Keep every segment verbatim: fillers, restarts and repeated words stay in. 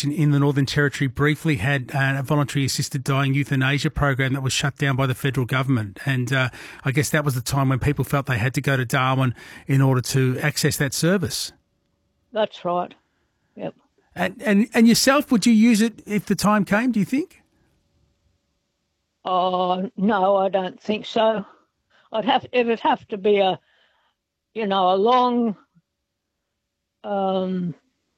organisation in the Northern Territory briefly had uh, a voluntary assisted dying euthanasia program that was shut down by the federal government. And uh, I guess that was the time when people felt they had to go to Darwin in order to access that service. That's right. Yep. And, and, and yourself, would you use it if the time came, do you think? Oh, no, I don't think so. I'd have, it'd have to be a, you know, a long, um,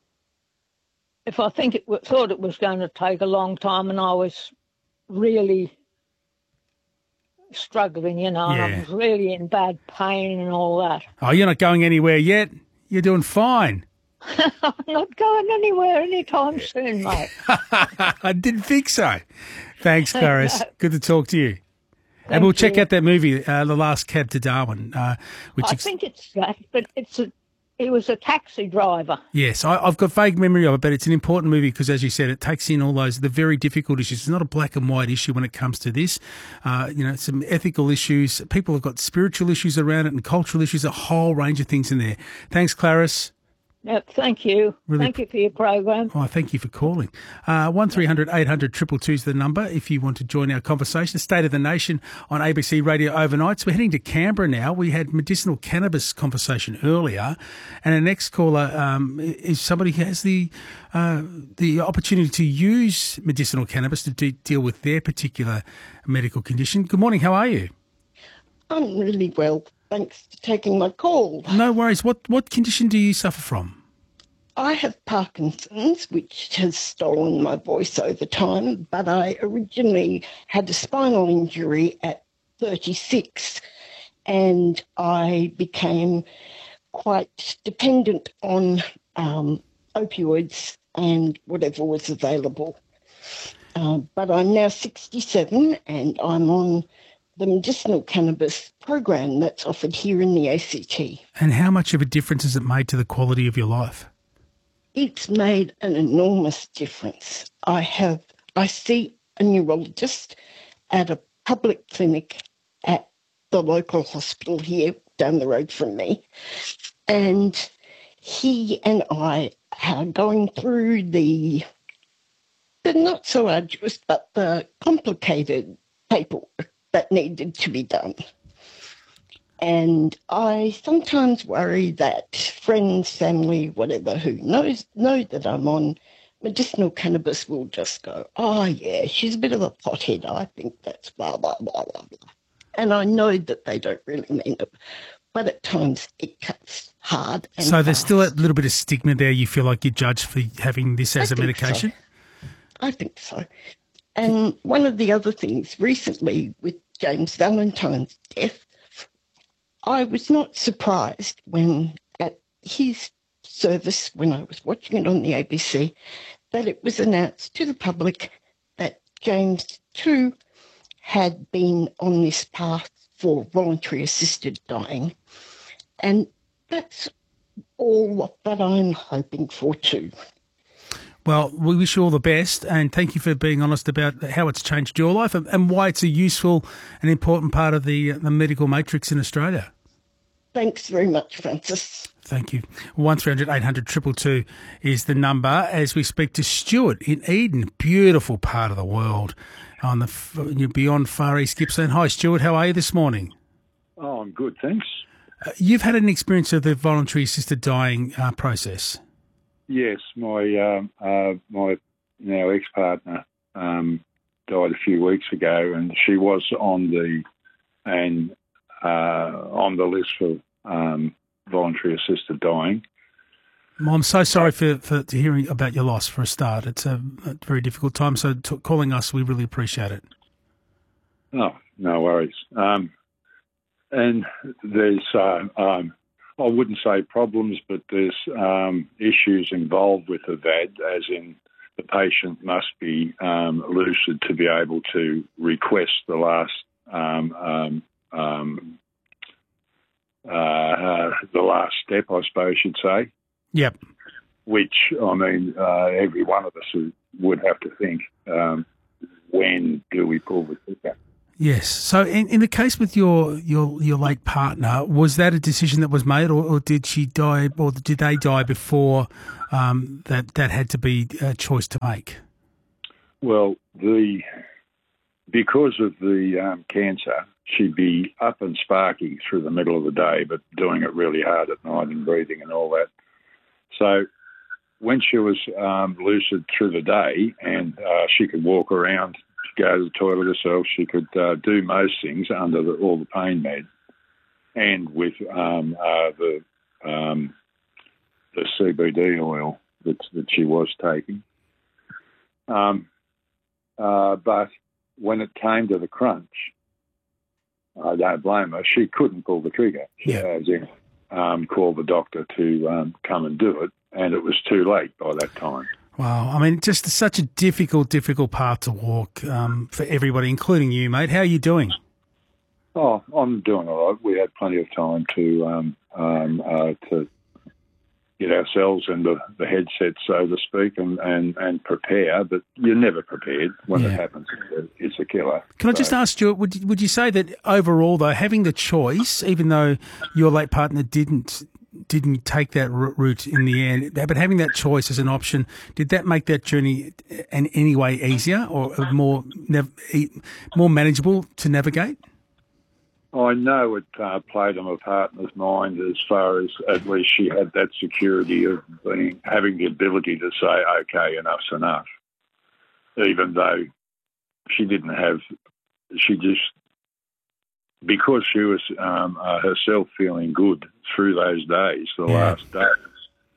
if I think it w- thought it was going to take a long time and I was really struggling, you know, Yeah. and I was really in bad pain and all that. Oh, you're not going anywhere yet. You're doing fine. I'm not going anywhere anytime soon, mate. I didn't think so. Thanks, Clarice. No. Good to talk to you. Thank and we'll check you. out that movie, uh, The Last Cab to Darwin. Uh, which I ex- think it's that, but it's a, he was a taxi driver. Yes, I, I've got vague memory of it, but it's an important movie because, as you said, it takes in all those, the very difficult issues. It's not a black and white issue when it comes to this. Uh, you know, some ethical issues. People have got spiritual issues around it and cultural issues, a whole range of things in there. Thanks, Clarice. Yep, thank you. Really Thank you for your program. Oh, thank you for calling. Uh, one three hundred eight hundred two two two is the number if you want to join our conversation. State of the Nation on A B C Radio Overnights. We're heading to Canberra now. We had medicinal cannabis conversation earlier, and our next caller um, is somebody who has the uh, the opportunity to use medicinal cannabis to de- deal with their particular medical condition. Good morning. How are you? I'm really well. Thanks for taking my call. No worries. What what condition do you suffer from? I have Parkinson's, which has stolen my voice over time, but I originally had a spinal injury at thirty-six, and I became quite dependent on um, opioids and whatever was available. Uh, but I'm now sixty-seven, and I'm on the medicinal cannabis program that's offered here in the A C T. And how much of a difference has it made to the quality of your life? It's made an enormous difference. I have, I see a neurologist at a public clinic at the local hospital here down the road from me, and he and I are going through the, the not so arduous, but the complicated paperwork that needed to be done. And I sometimes worry that friends, family, whatever, who knows know that I'm on medicinal cannabis will just go, oh, yeah, she's a bit of a pothead. I think that's blah, blah, blah, blah, blah. And I know that they don't really mean it, but at times it cuts hard and So there's fast. still a little bit of stigma there. You feel like you're judged for having this as I a think medication? so. I think so. And one of the other things recently with James Valentine's death, I was not surprised when at his service, when I was watching it on the A B C, that it was announced to the public that James too had been on this path for voluntary assisted dying. And that's all that I'm hoping for too. Well, we wish you all the best, and thank you for being honest about how it's changed your life and, and why it's a useful and important part of the, the medical matrix in Australia. Thanks very much, Francis. Thank you. one three hundred eight hundred two two two is the number as we speak to Stuart in Eden, beautiful part of the world on the beyond Far East Gippsland. Hi, Stuart. How are you this morning? Oh, I'm good, thanks. Uh, you've had an experience of the voluntary assisted dying uh, process. Yes, my um, uh, my now ex-partner um, died a few weeks ago, and she was on the and uh, on the list for um, voluntary assisted dying. Well, I'm so sorry for, for hearing about your loss for a start. It's a, a very difficult time, so t- calling us, we really appreciate it. Oh, no worries. Um, and there's uh, um, I wouldn't say problems, but there's um, issues involved with the V A D, as in the patient must be um, lucid to be able to request the last um, um, um, uh, uh, the last step, I suppose you'd say. Yep. Which, I mean, uh, every one of us would have to think, um, when do we pull the trigger? Yes. So in, in the case with your, your, your late partner, was that a decision that was made, or, or did she die, or did they die before um, that that had to be a choice to make? Well, the because of the um, cancer, she'd be up and sparking through the middle of the day, but doing it really hard at night and breathing and all that. So when she was um, lucid through the day and uh, she could walk around, go to the toilet herself, she could uh, do most things under the, all the pain med, and with um, uh, the um, the C B D oil that that she was taking. Um, uh, but when it came to the crunch, I don't blame her. She couldn't pull the trigger. She Yeah. as in, um, call the doctor to um, come and do it, and it was too late by that time. Wow. I mean, just such a difficult, difficult path to walk um, for everybody, including you, mate. How are you doing? Oh, I'm doing all right. We had plenty of time to um, um, uh, to get ourselves in the, the headset, so to speak, and, and, and prepare. But you're never prepared when Yeah. it happens. It's a, it's a killer. Can I So- just ask, Stuart, would you, would you say that overall, though, having the choice, even though your late partner didn't didn't take that r- route in the end, but having that choice as an option, did that make that journey in any way easier or more nav- e- more manageable to navigate? I know it uh, played on my partner's mind as far as at least she had that security of being having the ability to say, okay, enough's enough, even though she didn't have, she just, because she was um, uh, herself feeling good through those days, the Yeah. last days,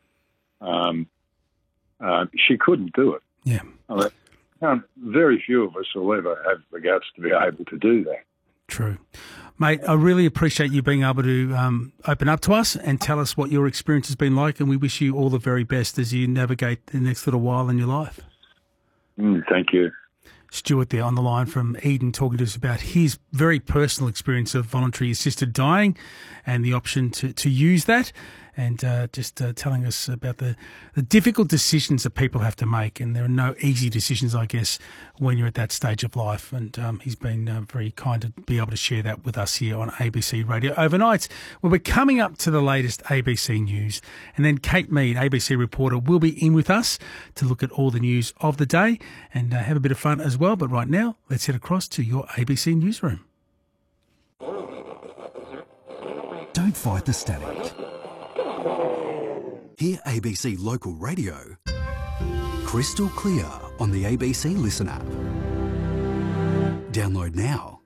um, uh, she couldn't do it. Yeah. I mean, um, very few of us will ever have the guts to be able to do that. True. Mate, I really appreciate you being able to um, open up to us and tell us what your experience has been like, and we wish you all the very best as you navigate the next little while in your life. Mm, thank you. Stuart there on the line from Eden talking to us about his very personal experience of voluntary assisted dying and the option to, to use that, and uh, just uh, telling us about the, the difficult decisions that people have to make. And there are no easy decisions, I guess, when you're at that stage of life. And um, he's been uh, very kind to be able to share that with us here on A B C Radio Overnight. Well, we're coming up to the latest A B C news, and then Kate Mead, A B C reporter, will be in with us to look at all the news of the day and uh, have a bit of fun as well. But right now, let's head across to your A B C newsroom. Don't fight the static. Hear A B C Local Radio crystal clear on the A B C Listen app. Download now.